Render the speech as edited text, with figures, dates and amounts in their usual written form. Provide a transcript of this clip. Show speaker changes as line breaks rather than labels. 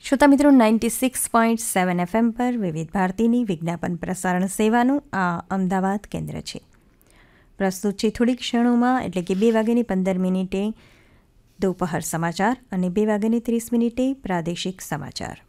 શ્રોતા મિત્રો, 96.7 FM પર વિવિધ ભારતીની વિજ્ઞાપન પ્રસારણ સેવાનું આ અમદાવાદ કેન્દ્ર છે. પ્રસ્તુત છે થોડીક ક્ષણોમાં એટલે કે 2:15 દોપહર સમાચાર અને 2:30 પ્રાદેશિક સમાચાર.